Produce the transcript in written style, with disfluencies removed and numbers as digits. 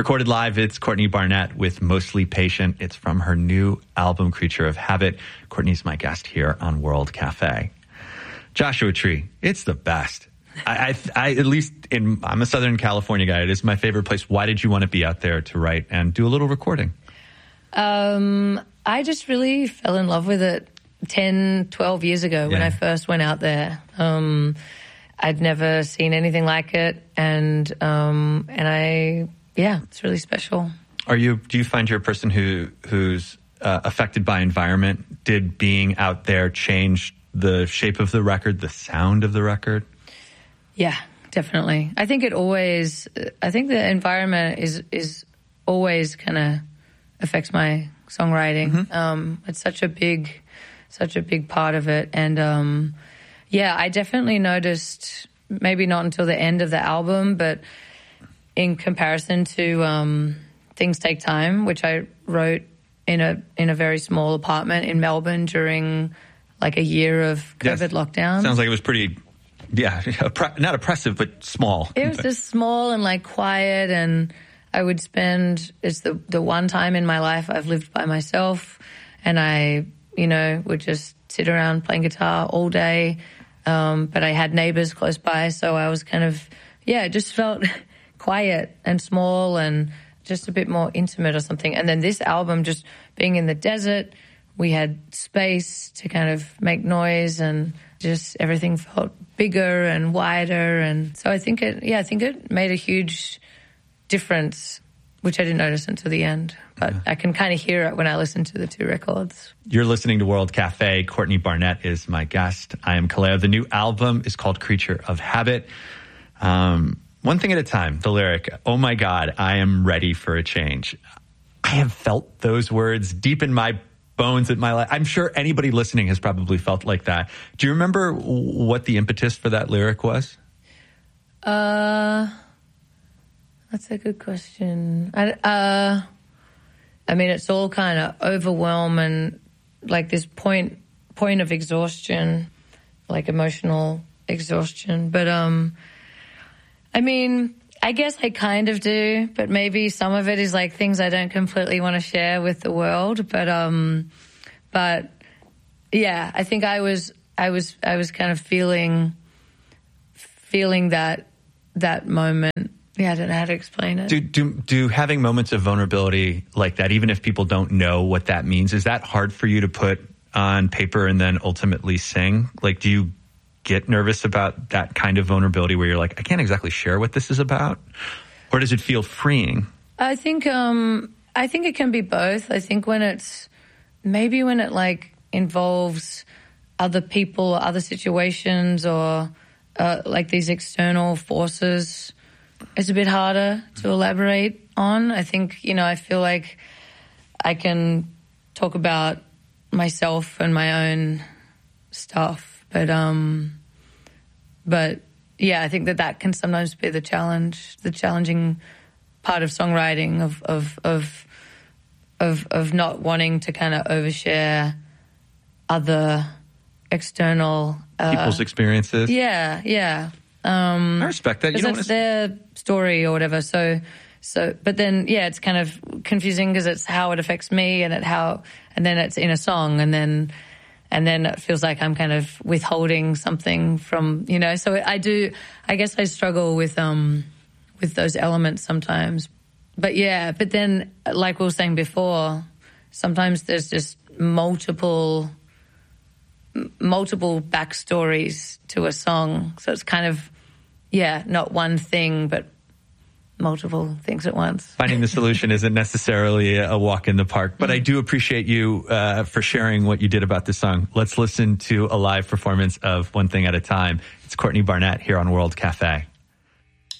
Recorded live, it's Courtney Barnett with Mostly Patient. It's from her new album, Creature of Habit. Courtney's my guest here on World Cafe. Joshua Tree, it's the best. I at least I'm a Southern California guy. It is my favorite place. Why did you want to be out there to write and do a little recording? I just really fell in love with it 10, 12 years ago when I first went out there. I'd never seen anything like it, and it's really special. Do you find you're a person who's affected by environment? Did being out there change the shape of the record, the sound of the record? Yeah, definitely. I think the environment is always kind of affects my songwriting. Mm-hmm. It's such a big part of it. And I definitely noticed, maybe not until the end of the album, but in comparison to Things Take Time, which I wrote in a very small apartment in Melbourne during like a year of COVID lockdown. Sounds like it was pretty, not oppressive, but small. It was just small and like quiet, and I would spend, it's the one time in my life I've lived by myself, and I, would just sit around playing guitar all day. But I had neighbors close by, so I was kind of, it just felt quiet and small and just a bit more intimate or something. And then this album, just being in the desert, we had space to kind of make noise, and just everything felt bigger and wider. And so I think it made a huge difference, which I didn't notice until the end. But I can kind of hear it when I listen to the two records. You're listening to World Cafe. Courtney Barnett is my guest. I am Kaleo. The new album is called Creature of Habit. One thing at a time, the lyric, "Oh my God, I am ready for a change." I have felt those words deep in my bones in my life. I'm sure anybody listening has probably felt like that. Do you remember what the impetus for that lyric was? That's a good question. I mean, it's all kind of overwhelm and like this point of exhaustion, like emotional exhaustion. But I mean, I guess I kind of do, but maybe some of it is like things I don't completely want to share with the world. But yeah, I think I was kind of feeling that moment. Yeah, I don't know how to explain it. Do having moments of vulnerability like that, even if people don't know what that means, is that hard for you to put on paper and then ultimately sing? Like, do you get nervous about that kind of vulnerability where you're like, I can't exactly share what this is about? Or does it feel freeing? I think it can be both. I think when it like involves other people, other situations, or like these external forces, it's a bit harder to elaborate on. I think, I feel like I can talk about myself and my own stuff. But yeah, I think that can sometimes be the challenging part of songwriting of not wanting to kind of overshare other external people's experiences. Yeah. I respect that. It's their story or whatever. So, but then, it's kind of confusing because it's how it affects me and then it's in a song, and then it feels like I'm kind of withholding something from, so I guess I struggle with those elements sometimes. But then, like we were saying before, sometimes there's just multiple backstories to a song. So it's kind of, not one thing, but multiple things at once. Finding the solution isn't necessarily a walk in the park, but I do appreciate you for sharing what you did about this song. Let's listen to a live performance of One Thing at a Time. It's Courtney Barnett here on World Cafe.